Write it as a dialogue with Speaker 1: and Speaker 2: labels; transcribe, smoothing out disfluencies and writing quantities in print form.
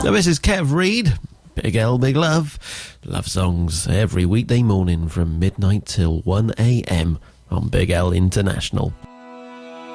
Speaker 1: So this is Kev Reid, Big L, Big Love. Love songs every weekday morning from midnight till 1 a.m. on Big L International.